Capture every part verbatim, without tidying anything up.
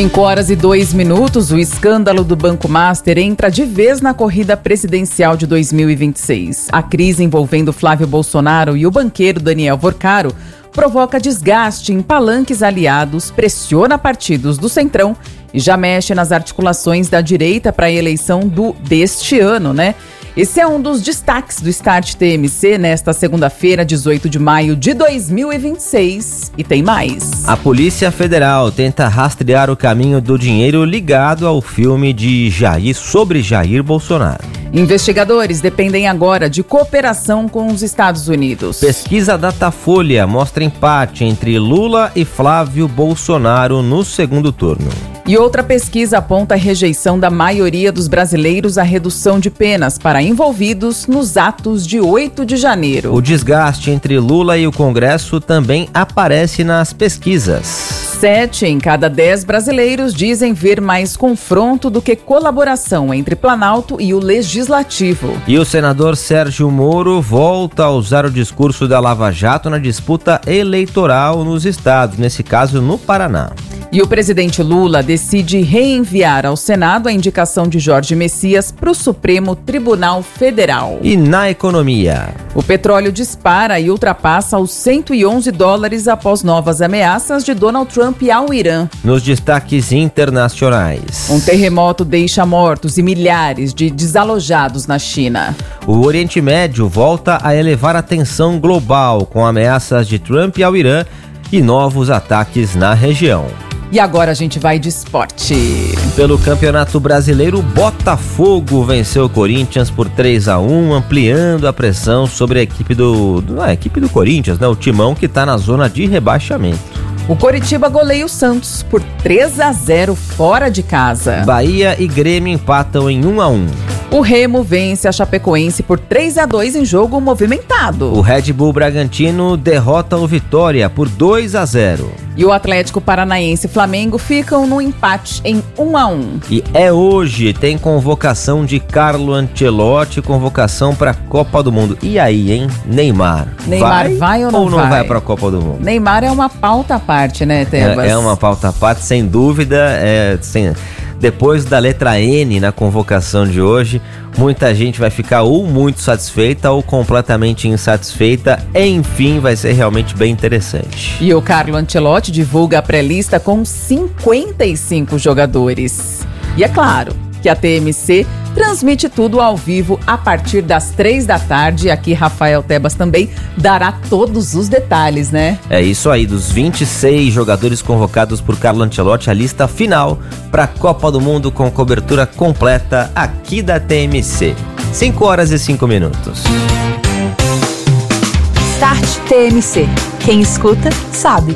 cinco horas e dois minutos, o escândalo do Banco Master entra de vez na corrida presidencial de dois mil e vinte e seis. A crise envolvendo Flávio Bolsonaro e o banqueiro Daniel Vorcaro provoca desgaste em palanques aliados, pressiona partidos do Centrão e já mexe nas articulações da direita para a eleição do, deste ano, né? Esse é um dos destaques do Start T M C nesta segunda-feira, dezoito de maio de dois mil e vinte e seis. E tem mais. A Polícia Federal tenta rastrear o caminho do dinheiro ligado ao filme de Jair sobre Jair Bolsonaro. Investigadores dependem agora de cooperação com os Estados Unidos. Pesquisa Datafolha mostra empate entre Lula e Flávio Bolsonaro no segundo turno. E outra pesquisa aponta a rejeição da maioria dos brasileiros à redução de penas para envolvidos nos atos de oito de janeiro. O desgaste entre Lula e o Congresso também aparece nas pesquisas. Sete em cada dez brasileiros dizem ver mais confronto do que colaboração entre Planalto e o Legislativo. E o senador Sérgio Moro volta a usar o discurso da Lava Jato na disputa eleitoral nos estados, nesse caso no Paraná. E o presidente Lula decide reenviar ao Senado a indicação de Jorge Messias para o Supremo Tribunal Federal. E na economia? O petróleo dispara e ultrapassa os cento e onze dólares após novas ameaças de Donald Trump ao Irã. Nos destaques internacionais. Um terremoto deixa mortos e milhares de desalojados na China. O Oriente Médio volta a elevar a tensão global com ameaças de Trump ao Irã e novos ataques na região. E agora a gente vai de esporte. Pelo Campeonato Brasileiro, Botafogo venceu o Corinthians por três a um, ampliando a pressão sobre a equipe do, do, a equipe do Corinthians, né? O timão que está na zona de rebaixamento. O Coritiba goleia o Santos por três a zero fora de casa. Bahia e Grêmio empatam em um a um. O Remo vence a Chapecoense por três a dois em jogo movimentado. O Red Bull Bragantino derrota o Vitória por dois a zero. E o Atlético Paranaense e Flamengo ficam no empate em um a um. E é hoje, tem convocação de Carlo Ancelotti, convocação para a Copa do Mundo. E aí, hein? Neymar. Neymar vai, vai ou não ou não vai? vai para a Copa do Mundo? Neymar é uma pauta à parte, né, Tebas? É, é uma pauta à parte, sem dúvida. É, sem... Depois da letra N na convocação de hoje, muita gente vai ficar ou muito satisfeita ou completamente insatisfeita. Enfim, vai ser realmente bem interessante. E o Carlo Ancelotti divulga a pré-lista com cinquenta e cinco jogadores. E é claro que a T M C transmite tudo ao vivo a partir das três da tarde. Aqui Rafael Tebas também dará todos os detalhes, né? É isso aí, dos vinte e seis jogadores convocados por Carlo Ancelotti, a lista final para a Copa do Mundo com cobertura completa aqui da T M C. cinco horas e cinco minutos. Start T M C. Quem escuta, sabe.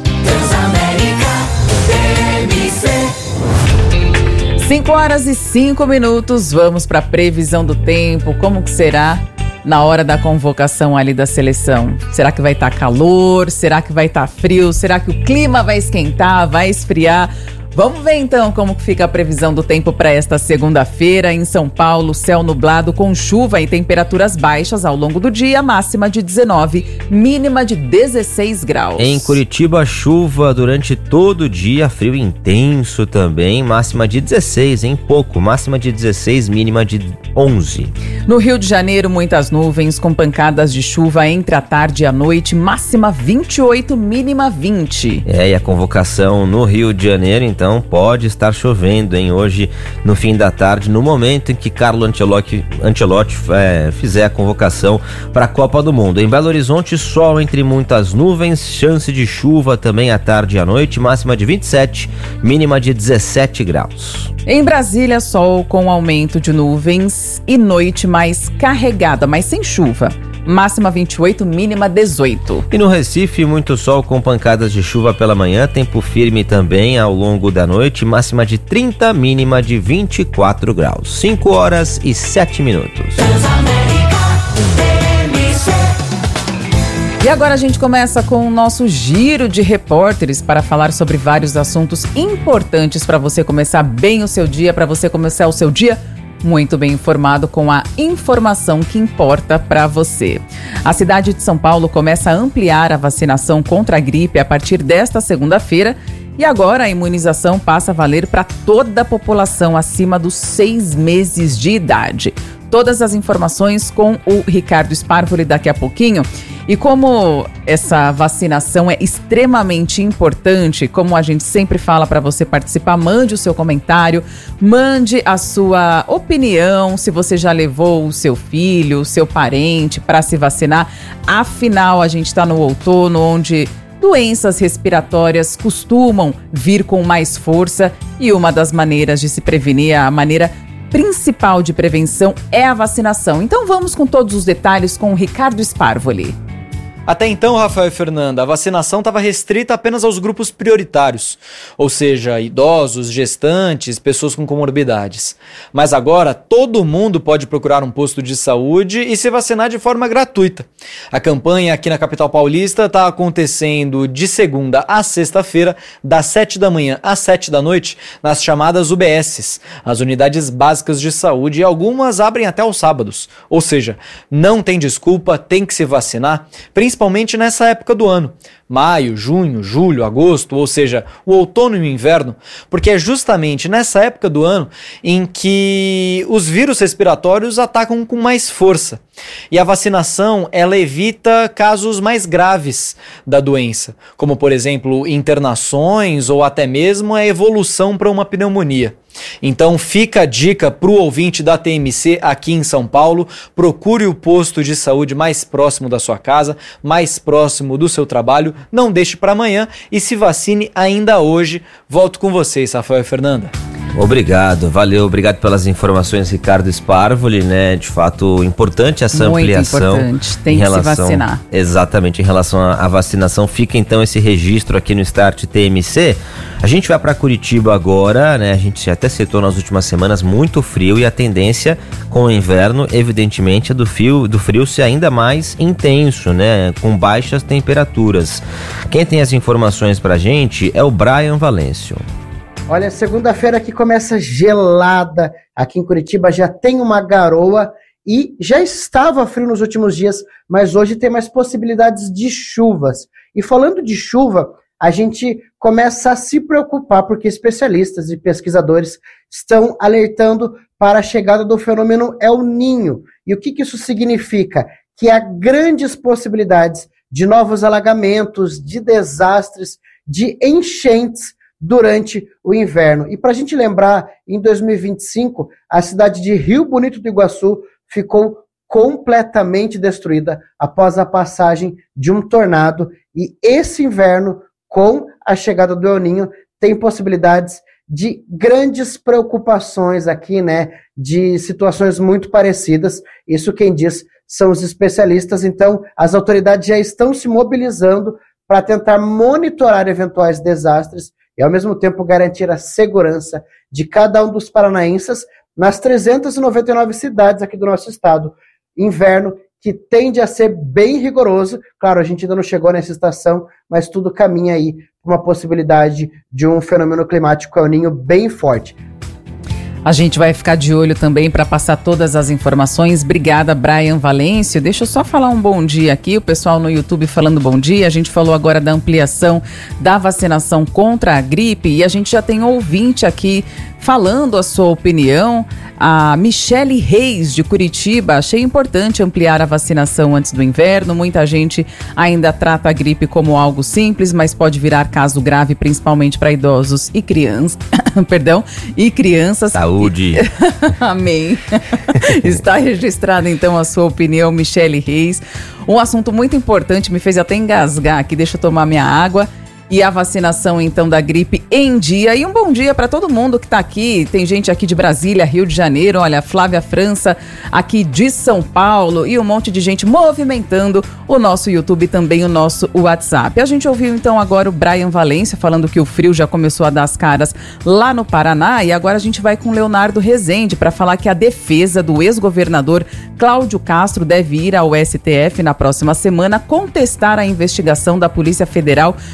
cinco horas e cinco minutos, vamos para a previsão do tempo. Como que será na hora da convocação ali da seleção? Será que vai estar tá calor? Será que vai estar tá frio? Será que o clima vai esquentar, vai esfriar? Vamos ver então como que fica a previsão do tempo para esta segunda-feira. Em São Paulo, céu nublado com chuva e temperaturas baixas ao longo do dia, máxima de dezenove, mínima de dezesseis graus. Em Curitiba, chuva durante todo o dia, frio intenso também, máxima de dezesseis, em pouco, máxima de dezesseis, mínima de onze. No Rio de Janeiro, muitas nuvens com pancadas de chuva entre a tarde e a noite, máxima vinte e oito, mínima vinte. É, e a convocação no Rio de Janeiro, então, Então pode estar chovendo, hein, hoje no fim da tarde, no momento em que Carlo Ancelotti, Ancelotti é, fizer a convocação para a Copa do Mundo. Em Belo Horizonte, sol entre muitas nuvens, chance de chuva também à tarde e à noite, máxima de vinte e sete, mínima de dezessete graus. Em Brasília, sol com aumento de nuvens e noite mais carregada, mas sem chuva. Máxima vinte e oito, mínima dezoito. E no Recife, muito sol com pancadas de chuva pela manhã, tempo firme também ao longo da noite, máxima de trinta, mínima de vinte e quatro graus. cinco horas e sete minutos. E agora a gente começa com o nosso giro de repórteres para falar sobre vários assuntos importantes para você começar bem o seu dia, para você começar o seu dia muito bem informado com a informação que importa para você. A cidade de São Paulo começa a ampliar a vacinação contra a gripe a partir desta segunda-feira E agora a imunização passa a valer para toda a população acima dos seis meses de idade. Todas as informações com o Ricardo Sparvoli daqui a pouquinho. E como essa vacinação é extremamente importante, como a gente sempre fala para você participar, mande o seu comentário, mande a sua opinião, se você já levou o seu filho, o seu parente para se vacinar. Afinal, a gente está no outono, onde doenças respiratórias costumam vir com mais força e uma das maneiras de se prevenir, a maneira principal de prevenção é a vacinação. Então vamos com todos os detalhes com o Ricardo Sparvoli. Até então, Rafael e Fernanda, a vacinação estava restrita apenas aos grupos prioritários, ou seja, idosos, gestantes, pessoas com comorbidades. Mas agora, todo mundo pode procurar um posto de saúde e se vacinar de forma gratuita. A campanha aqui na capital paulista está acontecendo de segunda a sexta-feira, das sete da manhã às sete da noite, nas chamadas U B Ss, as Unidades Básicas de Saúde, e algumas abrem até aos sábados. Ou seja, não tem desculpa, tem que se vacinar, principalmente Principalmente nessa época do ano, maio, junho, julho, agosto, ou seja, o outono e o inverno, porque é justamente nessa época do ano em que os vírus respiratórios atacam com mais força. E a vacinação, ela evita casos mais graves da doença, como por exemplo internações ou até mesmo a evolução para uma pneumonia. Então fica a dica para o ouvinte da T M C aqui em São Paulo, procure o posto de saúde mais próximo da sua casa, mais próximo do seu trabalho, não deixe para amanhã e se vacine ainda hoje. Volto com vocês, Rafael e Fernanda. Obrigado, valeu, obrigado pelas informações, Ricardo Sparvoli, né? De fato, importante essa Muito ampliação. Muito importante, tem em que relação, se vacinar. Exatamente, em relação à vacinação. Fica então esse registro aqui no Start T M C. A gente vai para Curitiba agora, né? A gente até citou nas últimas semanas, muito frio, e a tendência com o inverno, evidentemente, é do frio, do frio ser ainda mais intenso, né? Com baixas temperaturas. Quem tem as informações pra gente é o Brian Valêncio. Olha, segunda-feira que começa gelada, aqui em Curitiba já tem uma garoa e já estava frio nos últimos dias, mas hoje tem mais possibilidades de chuvas. E falando de chuva, a gente começa a se preocupar porque especialistas e pesquisadores estão alertando para a chegada do fenômeno El Niño. E o que, que isso significa? Que há grandes possibilidades de novos alagamentos, de desastres, de enchentes durante o inverno. E para a gente lembrar, em dois mil e vinte e cinco, a cidade de Rio Bonito do Iguaçu ficou completamente destruída após a passagem de um tornado. E esse inverno, com a chegada do El Niño, tem possibilidades de grandes preocupações aqui, né? De situações muito parecidas. Isso quem diz são os especialistas. Então, as autoridades já estão se mobilizando para tentar monitorar eventuais desastres e, ao mesmo tempo, garantir a segurança de cada um dos paranaenses nas trezentas e noventa e nove cidades aqui do nosso estado. Inverno que tende a ser bem rigoroso. Claro, a gente ainda não chegou nessa estação, mas tudo caminha aí para uma possibilidade de um fenômeno climático El Niño bem forte. A gente vai ficar de olho também para passar todas as informações. Obrigada, Brian Valêncio. Deixa eu só falar um bom dia aqui. O pessoal no YouTube falando bom dia. A gente falou agora da ampliação da vacinação contra a gripe e a gente já tem ouvinte aqui falando a sua opinião. A Michele Reis, de Curitiba, achei importante ampliar a vacinação antes do inverno. Muita gente ainda trata a gripe como algo simples, mas pode virar caso grave, principalmente para idosos e crianças. Perdão, e crianças. Saúde. Amém. Está registrada, então, a sua opinião, Michele Reis. Um assunto muito importante, me fez até engasgar aqui. Deixa eu tomar minha água. E a vacinação, então, da gripe em dia. E um bom dia para todo mundo que está aqui. Tem gente aqui de Brasília, Rio de Janeiro, olha, Flávia França, aqui de São Paulo, e um monte de gente movimentando o nosso YouTube e também o nosso WhatsApp. A gente ouviu, então, agora o Brian Valêncio falando que o frio já começou a dar as caras lá no Paraná. E agora a gente vai com Leonardo Rezende para falar que a defesa do ex-governador Cláudio Castro deve ir ao S T F na próxima semana contestar a investigação da Polícia Federal na operação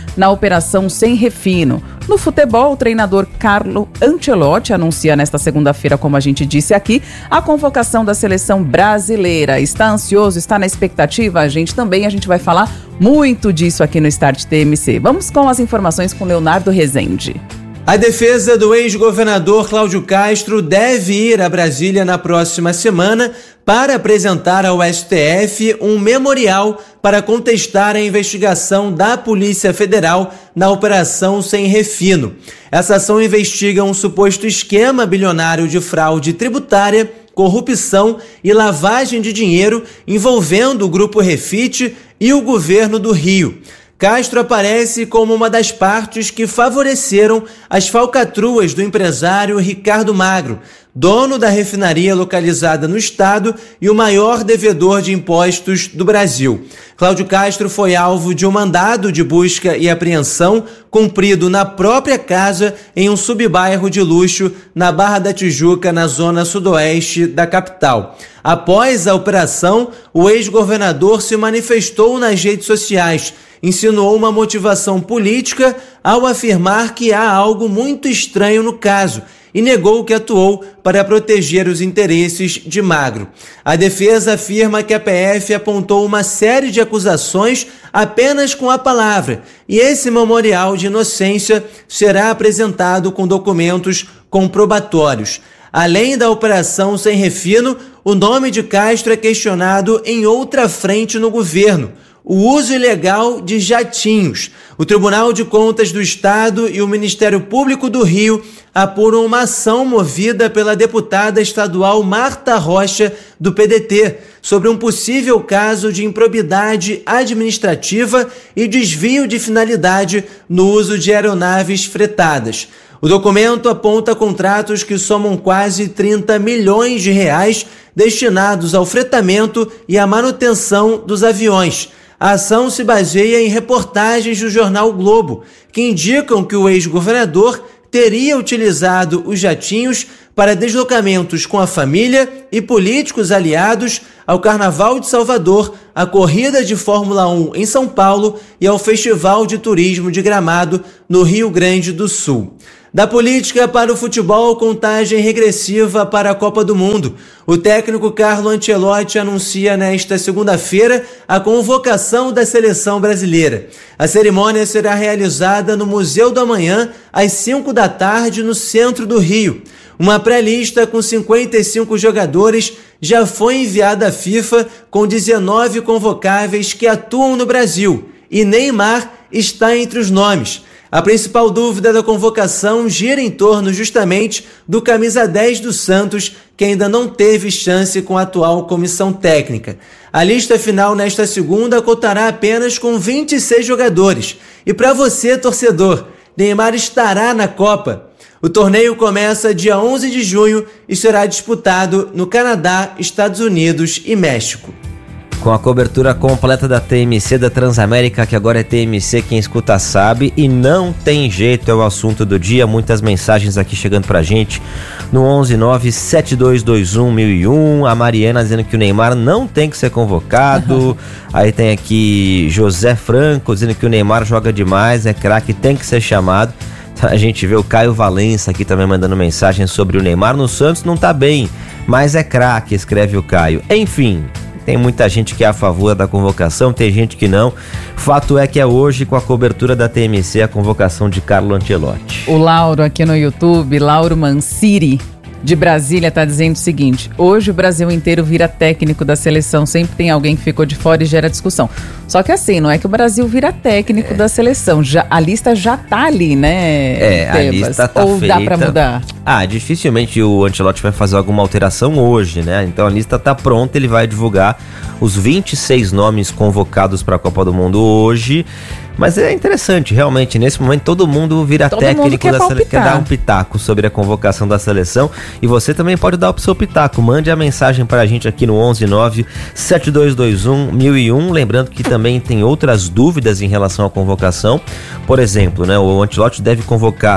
operação sem refino. No futebol, o treinador Carlo Ancelotti anuncia nesta segunda-feira, como a gente disse aqui, a convocação da seleção brasileira. Está ansioso? Está na expectativa? A gente também, a gente vai falar muito disso aqui no Start T M C. Vamos com as informações com Leonardo Rezende. A defesa do ex-governador Cláudio Castro deve ir a Brasília na próxima semana para apresentar ao S T F um memorial para contestar a investigação da Polícia Federal na Operação Sem Refino. Essa ação investiga um suposto esquema bilionário de fraude tributária, corrupção e lavagem de dinheiro envolvendo o Grupo Refit e o governo do Rio. Castro aparece como uma das partes que favoreceram as falcatruas do empresário Ricardo Magro, dono da refinaria localizada no estado e o maior devedor de impostos do Brasil. Cláudio Castro foi alvo de um mandado de busca e apreensão cumprido na própria casa em um subbairro de luxo na Barra da Tijuca, na zona sudoeste da capital. Após a operação, o ex-governador se manifestou nas redes sociais, insinuou uma motivação política ao afirmar que há algo muito estranho no caso e negou que atuou para proteger os interesses de Magro. A defesa afirma que a P F apontou uma série de acusações apenas com a palavra e esse memorial de inocência será apresentado com documentos comprobatórios. Além da operação Sem Refino, o nome de Castro é questionado em outra frente no governo: o uso ilegal de jatinhos. O Tribunal de Contas do Estado e o Ministério Público do Rio apuram uma ação movida pela deputada estadual Marta Rocha, do P D T, sobre um possível caso de improbidade administrativa e desvio de finalidade no uso de aeronaves fretadas. O documento aponta contratos que somam quase trinta milhões de reais destinados ao fretamento e à manutenção dos aviões. A ação se baseia em reportagens do jornal Globo, que indicam que o ex-governador teria utilizado os jatinhos para deslocamentos com a família e políticos aliados ao Carnaval de Salvador, à corrida de Fórmula um em São Paulo e ao Festival de Turismo de Gramado, no Rio Grande do Sul. Da política para o futebol, contagem regressiva para a Copa do Mundo. O técnico Carlo Ancelotti anuncia nesta segunda-feira a convocação da seleção brasileira. A cerimônia será realizada no Museu do Amanhã, às cinco da tarde, no centro do Rio. Uma pré-lista com cinquenta e cinco jogadores já foi enviada à FIFA, com dezenove convocáveis que atuam no Brasil, e Neymar está entre os nomes. A principal dúvida da convocação gira em torno justamente do camisa dez do Santos, que ainda não teve chance com a atual comissão técnica. A lista final nesta segunda contará apenas com vinte e seis jogadores. E para você, torcedor, Neymar estará na Copa. O torneio começa dia onze de junho e será disputado no Canadá, Estados Unidos e México. Com a cobertura completa da T M C da Transamérica, que agora é T M C, quem escuta sabe, e não tem jeito, é o assunto do dia. Muitas mensagens aqui chegando pra gente no onze nove sete dois dois um mil e um. A Mariana dizendo que o Neymar não tem que ser convocado. Uhum. Aí tem aqui José Franco dizendo que o Neymar joga demais, é craque, tem que ser chamado. A gente vê o Caio Valença aqui também mandando mensagem sobre o Neymar. No Santos não tá bem, mas é craque, escreve o Caio. Enfim, tem muita gente que é a favor da convocação, tem gente que não. Fato é que é hoje, com a cobertura da T M C, a convocação de Carlo Ancelotti. O Lauro aqui no YouTube, Lauro Manciri, de Brasília, tá dizendo o seguinte: hoje o Brasil inteiro vira técnico da seleção, sempre tem alguém que ficou de fora e gera discussão. Só que assim, não é que o Brasil vira técnico é. da seleção, já, a lista já tá ali, né? É, Tebas? A lista tá Ou feita. Dá pra mudar? Ah, dificilmente o Ancelotti vai fazer alguma alteração hoje, né? Então a lista tá pronta, ele vai divulgar os vinte e seis nomes convocados para a Copa do Mundo hoje. Mas é interessante, realmente, nesse momento todo mundo vira todo técnico, mundo quer, da sele... quer dar um pitaco sobre a convocação da seleção, e você também pode dar o seu pitaco. Mande a mensagem pra gente aqui no onze nove sete dois dois um mil e um, lembrando que também tem outras dúvidas em relação à convocação. Por exemplo, né, o Ancelotti deve convocar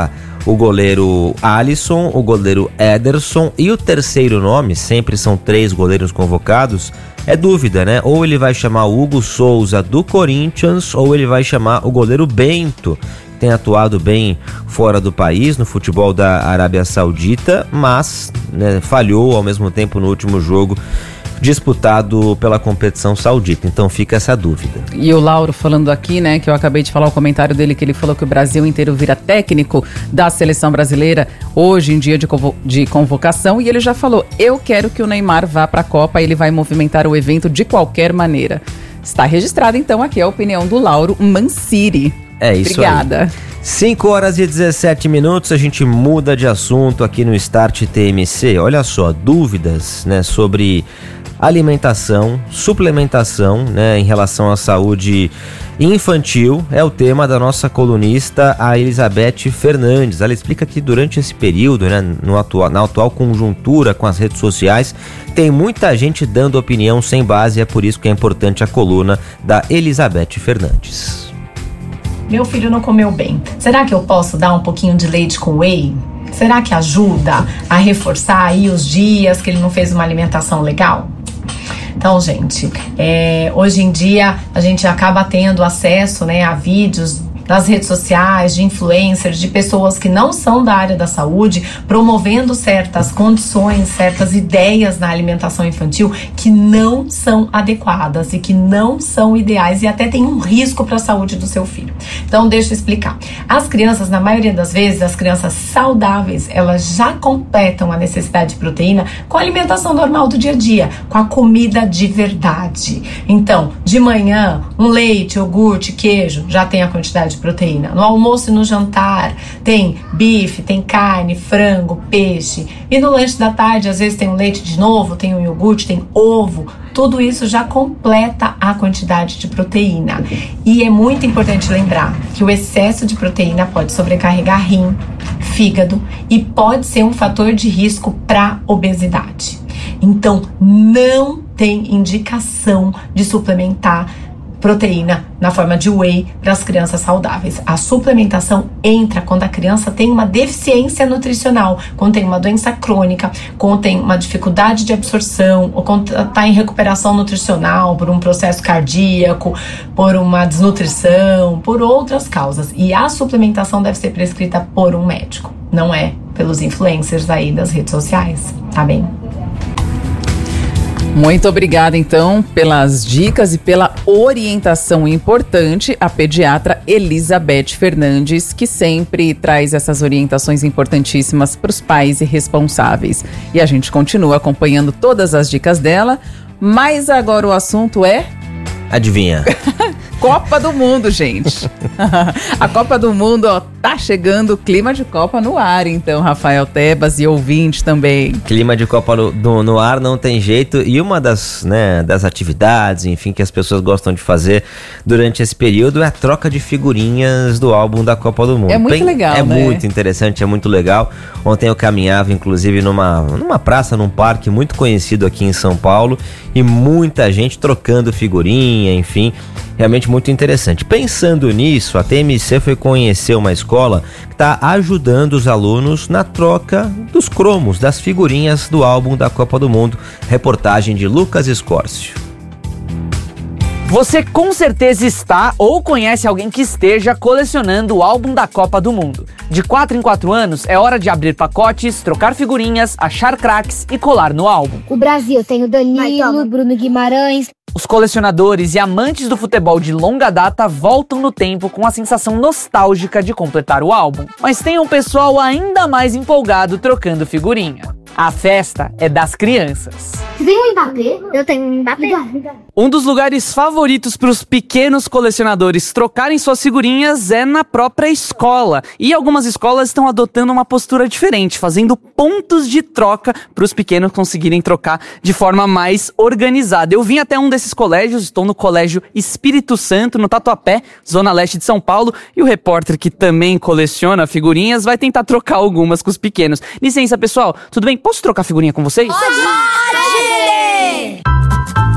o goleiro Alisson, o goleiro Ederson e o terceiro nome, sempre são três goleiros convocados, é dúvida, né? Ou ele vai chamar o Hugo Souza do Corinthians, ou ele vai chamar o goleiro Bento, que tem atuado bem fora do país, no futebol da Arábia Saudita, mas né, falhou ao mesmo tempo no último jogo disputado pela competição saudita, então fica essa dúvida. E o Lauro falando aqui, né, que eu acabei de falar o comentário dele, que ele falou que o Brasil inteiro vira técnico da seleção brasileira hoje em dia de, convo- de convocação, e ele já falou, eu quero que o Neymar vá para a Copa, ele vai movimentar o evento de qualquer maneira. Está registrada então aqui a opinião do Lauro Mancini. É isso. Obrigada. Aí. cinco horas e dezessete minutos, a gente muda de assunto aqui no Start T M C. Olha só, dúvidas, né, sobre alimentação, suplementação, né, em relação à saúde infantil, é o tema da nossa colunista, a Elizabeth Fernandes. Ela explica que durante esse período, né, no atual, na atual conjuntura com as redes sociais, tem muita gente dando opinião sem base, é por isso que é importante a coluna da Elizabeth Fernandes. Meu filho não comeu bem. Será que eu posso dar um pouquinho de leite com whey? Será que ajuda a reforçar aí os dias que ele não fez uma alimentação legal? Então, gente, é, hoje em dia a gente acaba tendo acesso, né, a vídeos nas redes sociais, de influencers, de pessoas que não são da área da saúde, promovendo certas condições, certas ideias na alimentação infantil que não são adequadas e que não são ideais e até tem um risco para a saúde do seu filho. Então, deixa eu explicar. As crianças, na maioria das vezes, as crianças saudáveis, elas já completam a necessidade de proteína com a alimentação normal do dia a dia, com a comida de verdade. Então, de manhã, um leite, iogurte, queijo, já tem a quantidade de proteína. No almoço e no jantar tem bife, tem carne, frango, peixe. E no lanche da tarde, às vezes tem um leite de novo, tem um iogurte, tem ovo. Tudo isso já completa a quantidade de proteína. E é muito importante lembrar que o excesso de proteína pode sobrecarregar rim, fígado e pode ser um fator de risco para obesidade. Então, não tem indicação de suplementar proteína na forma de whey para as crianças saudáveis. A suplementação entra quando a criança tem uma deficiência nutricional, quando tem uma doença crônica, quando tem uma dificuldade de absorção, ou quando está em recuperação nutricional por um processo cardíaco, por uma desnutrição, por outras causas. E a suplementação deve ser prescrita por um médico, não é pelos influencers aí das redes sociais, tá bem? Muito obrigada, então, pelas dicas e pela orientação importante, a pediatra Elizabeth Fernandes, que sempre traz essas orientações importantíssimas para os pais e responsáveis. E a gente continua acompanhando todas as dicas dela, mas agora o assunto é... Adivinha? Copa do Mundo, gente. A Copa do Mundo, ó, tá chegando, clima de Copa no ar, então, Rafael Tebas e ouvinte também. Clima de Copa no, no, no ar, não tem jeito. E uma das, né, das atividades, enfim, que as pessoas gostam de fazer durante esse período é a troca de figurinhas do álbum da Copa do Mundo. É muito Bem, legal, É né? muito interessante, é muito legal. Ontem eu caminhava, inclusive, numa, numa praça, num parque muito conhecido aqui em São Paulo, e muita gente trocando figurinha, enfim, realmente muito interessante. Pensando nisso, a T M C foi conhecer uma escola que está ajudando os alunos na troca dos cromos, das figurinhas do álbum da Copa do Mundo. Reportagem de Lucas Escórcio. Você com certeza está ou conhece alguém que esteja colecionando o álbum da Copa do Mundo. De quatro em quatro anos, é hora de abrir pacotes, trocar figurinhas, achar craques e colar no álbum. O Brasil tem o Danilo, Bruno Guimarães. Os colecionadores e amantes do futebol de longa data voltam no tempo com a sensação nostálgica de completar o álbum. Mas tem um pessoal ainda mais empolgado trocando figurinha. A festa é das crianças. Você tem um Mbappé? Eu tenho um Mbappé. Um dos lugares favoritos para os pequenos colecionadores trocarem suas figurinhas é na própria escola. E algumas escolas estão adotando uma postura diferente, fazendo pontos de troca para os pequenos conseguirem trocar de forma mais organizada. Eu vim até um desses colégios, estou no Colégio Espírito Santo, no Tatuapé, zona leste de São Paulo, e o repórter que também coleciona figurinhas vai tentar trocar algumas com os pequenos. Licença, pessoal, tudo bem? Posso trocar figurinha com vocês? Pode!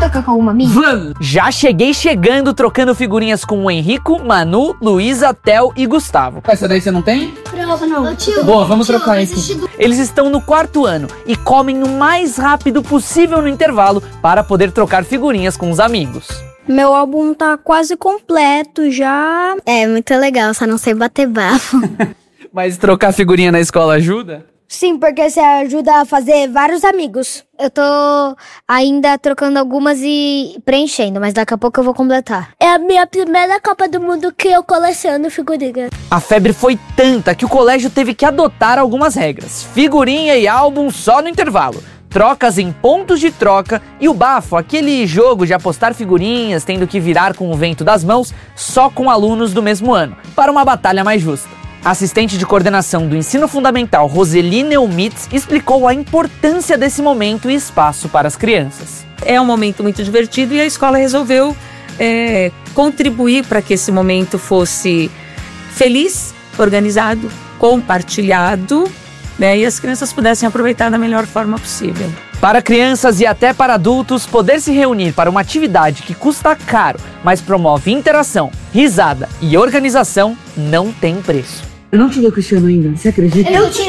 tocar com alguma minha? Vamos! Já cheguei chegando, trocando figurinhas com o Henrico, Manu, Luísa, Theo e Gustavo. Essa daí você não tem? Prova não. Ô, tio, Boa, vamos tio, trocar esse isso. do- Eles estão no quarto ano e comem o mais rápido possível no intervalo para poder trocar figurinhas com os amigos. Meu álbum tá quase completo já. É, muito legal, só não sei bater bafo. Mas trocar figurinha na escola ajuda? Sim, porque você ajuda a fazer vários amigos. Eu tô ainda trocando algumas e preenchendo, mas daqui a pouco eu vou completar. É a minha primeira Copa do Mundo que eu coleciono figurinhas. A febre foi tanta que o colégio teve que adotar algumas regras. Figurinha e álbum só no intervalo. Trocas em pontos de troca e o bafo, aquele jogo de apostar figurinhas tendo que virar com o vento das mãos só com alunos do mesmo ano, para uma batalha mais justa. A assistente de coordenação do ensino fundamental, Roseli Neumitz, explicou a importância desse momento e espaço para as crianças. É um momento muito divertido e a escola resolveu é, contribuir para que esse momento fosse feliz, organizado, compartilhado, né, e as crianças pudessem aproveitar da melhor forma possível. Para crianças e até para adultos, poder se reunir para uma atividade que custa caro, mas promove interação, risada e organização, não tem preço. Eu não tirei o Cristiano ainda, você acredita? Eu tirei.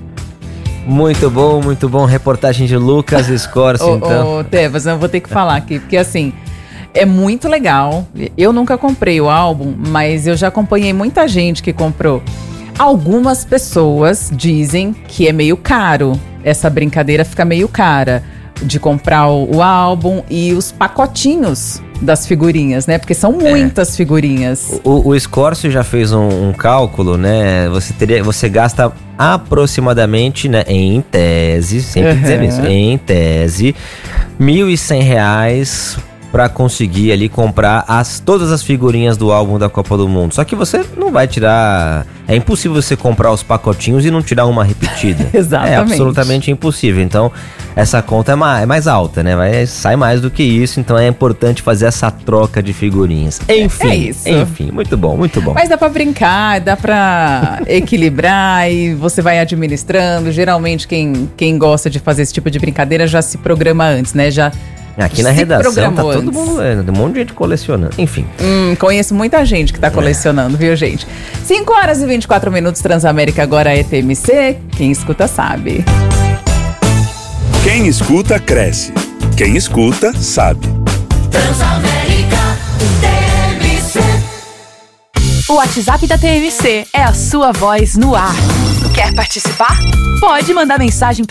Muito bom, muito bom. Reportagem de Lucas Scorsi, Ô, então. ô, Tevas, eu vou ter que falar aqui, porque assim, é muito legal. Eu nunca comprei o álbum, mas eu já acompanhei muita gente que comprou. Algumas pessoas dizem que é meio caro. Essa brincadeira fica meio cara de comprar o, o álbum e os pacotinhos das figurinhas, né? Porque são muitas é. figurinhas. O, o Scorsi já fez um, um cálculo, né? Você teria, você gasta aproximadamente, né? Em tese, sempre uhum. dizendo isso, em tese, mil e cem reais para conseguir ali comprar as, todas as figurinhas do álbum da Copa do Mundo. Só que você não vai tirar... É impossível você comprar os pacotinhos e não tirar uma repetida. Exatamente. É absolutamente impossível. Então, essa conta é mais, é mais alta, né? Vai, sai mais do que isso. Então, é importante fazer essa troca de figurinhas. Enfim, é isso. Enfim, muito bom, muito bom. Mas dá pra brincar, dá pra equilibrar e você vai administrando. Geralmente, quem, quem gosta de fazer esse tipo de brincadeira já se programa antes, né? Já... Aqui na Se redação tá antes. todo mundo, é, um monte de gente colecionando, enfim. Hum, conheço muita gente que tá colecionando, é. viu, gente? cinco horas e vinte e quatro minutos, Transamérica agora é T M C, quem escuta sabe. Quem escuta, cresce. Quem escuta, sabe. Transamérica T M C. O WhatsApp da T M C é a sua voz no ar. Quer participar? Pode mandar mensagem para